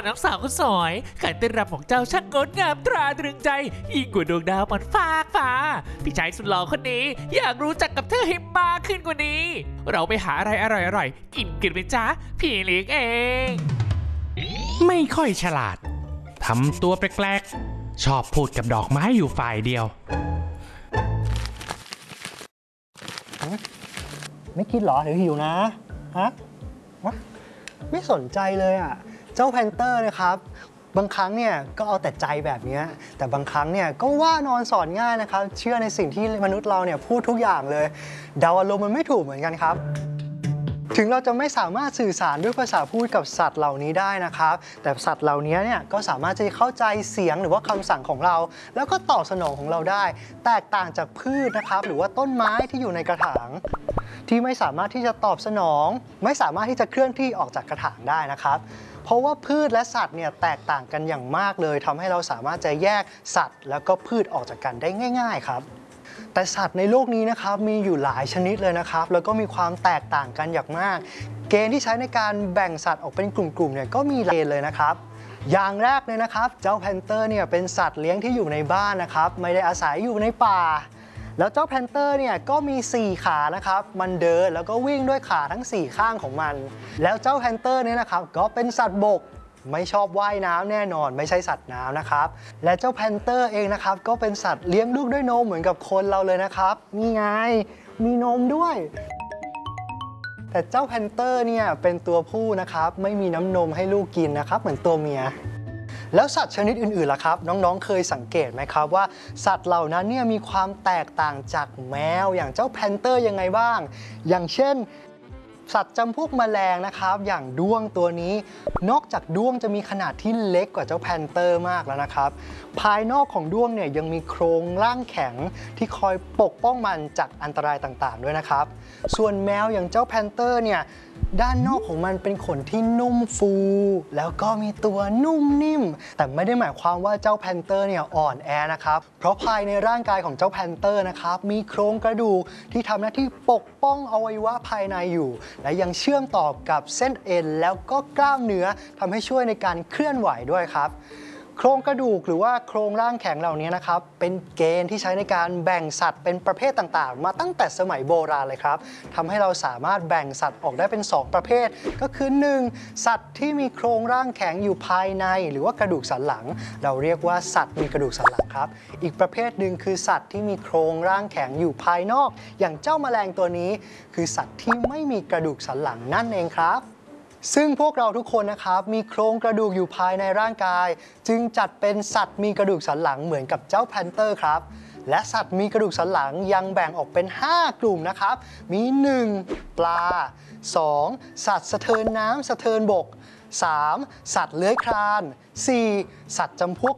น้องสาวคนสวยการเต้นรำของเจ้าช่างงดงามตราตรึงใจยิ่งกว่าดวงดาวบนฟ้าพี่ชายสุดหล่อคนนี้อยากรู้จักกับเธอให้มากขึ้นกว่านี้เราไปหาอะไรอร่อยๆกินกันไหมจ๊ะพี่เลี้ยงเองไม่ค่อยฉลาดทำตัวแปลกๆชอบพูดกับดอกไม้อยู่ฝ่ายเดียวไม่คิดหรอหรือหิวนะฮะไม่สนใจเลยอ่ะเจ้าแพนเตอร์นะครับบางครั้งเนี่ยก็เอาแต่ใจแบบนี้แต่บางครั้งเนี่ยก็ว่านอนสอนง่ายนะครับเชื่อในสิ่งที่มนุษย์เราเนี่ยพูดทุกอย่างเลยเดาอารมณ์มันไม่ถูกเหมือนกันครับถึงเราจะไม่สามารถสื่อสารด้วยภาษาพูดกับสัตว์เหล่านี้ได้นะครับแต่สัตว์เหล่านี้เนี่ยก็สามารถจะเข้าใจเสียงหรือว่าคำสั่งของเราแล้วก็ตอบสนองของเราได้แตกต่างจากพืชนะครับหรือว่าต้นไม้ที่อยู่ในกระถางที่ไม่สามารถที่จะตอบสนองไม่สามารถที่จะเคลื่อนที่ออกจากกระถางได้นะครับเพราะว่าพืชและสัตว์เนี่ยแตกต่างกันอย่างมากเลยทำให้เราสามารถจะแยกสัตว์แล้วก็พืชออกจากกันได้ง่ายๆครับแต่สัตว์ในโลกนี้นะครับมีอยู่หลายชนิดเลยนะครับแล้วก็มีความแตกต่างกันอย่างมากเกณฑ์ที่ใช้ในการแบ่งสัตว์ออกเป็นกลุ่มๆเนี่ยก็มีเกณฑ์เลยนะครับอย่างแรกเลยนะครับเจ้าแพนเตอร์เนี่ยเป็นสัตว์เลี้ยงที่อยู่ในบ้านนะครับไม่ได้อาศัยอยู่ในป่าแล้วเจ้าแพนเตอร์เนี่ยก็มี4ขานะครับมันเดินแล้วก็วิ่งด้วยขาทั้ง4ข้างของมันแล้วเจ้าแพนเตอร์เนี่ยนะครับก็เป็นสัตว์บกไม่ชอบว่ายน้ำแน่นอนไม่ใช่สัตว์น้ำนะครับและเจ้าแพนเตอร์เองนะครับก็เป็นสัตว์เลี้ยงลูกด้วยนมเหมือนกับคนเราเลยนะครับนี่ไงมีนมด้วยแต่เจ้าแพนเตอร์เนี่ยเป็นตัวผู้นะครับไม่มีน้ำนมให้ลูกกินนะครับเหมือนตัวเมียแล้วสัตว์ชนิดอื่นๆล่ะครับน้องๆเคยสังเกตไหมครับว่าสัตว์เหล่านั้นเนี่ยมีความแตกต่างจากแมวอย่างเจ้าแพนเตอร์ยังไงบ้างอย่างเช่นสัตว์จำพวกแมลงนะครับอย่างด้วงตัวนี้นอกจากด้วงจะมีขนาดที่เล็กกว่าเจ้าแพนเตอร์มากแล้วนะครับภายนอกของด้วงเนี่ยยังมีโครงร่างแข็งที่คอยปกป้องมันจากอันตรายต่างๆด้วยนะครับส่วนแมวอย่างเจ้าแพนเตอร์เนี่ยด้านนอกของมันเป็นขนที่นุ่มฟูแล้วก็มีตัวนุ่มนิ่มแต่ไม่ได้หมายความว่าเจ้าแพนเตอร์เนี่ยอ่อนแอนะครับเพราะภายในร่างกายของเจ้าแพนเตอร์นะครับมีโครงกระดูกที่ทำหน้าที่ปกป้องอวัยวะภายในอยู่และยังเชื่อมต่อกับเส้นเอ็นแล้วก็กล้ามเนื้อทำให้ช่วยในการเคลื่อนไหวด้วยครับโครงกระดูกหรือว่าโครงร่างแข็งเหล่านี้นะครับเป็นเกณฑ์ที่ใช้ในการแบ่งสัตว์เป็นประเภทต่างๆมาตั้งแต่สมัยโบราณเลยครับทำให้เราสามารถแบ่งสัตว์ออกได้เป็น2ประเภทก็คือ 1. สัตว์ที่มีโครงร่างแข็งอยู่ภายในหรือว่ากระดูกสันหลังเราเรียกว่าสัตว์มีกระดูกสันหลังครับอีกประเภทหนึ่งคือสัตว์ที่มีโครงร่างแข็งอยู่ภายนอกอย่างเจ้าแมลงตัวนี้คือสัตว์ที่ไม่มีกระดูกสันหลังนั่นเองครับซึ่งพวกเราทุกคนนะครับมีโครงกระดูกอยู่ภายในร่างกายจึงจัดเป็นสัตว์มีกระดูกสันหลังเหมือนกับเจ้าแพนเตอร์ครับและสัตว์มีกระดูกสันหลังยังแบ่งออกเป็น5กลุ่มนะครับมี 1. ปลา 2. สัตว์สะเทินน้ำสะเทินบก 3. สัตว์เลื้อยคลาน 4. สัตว์จำพวก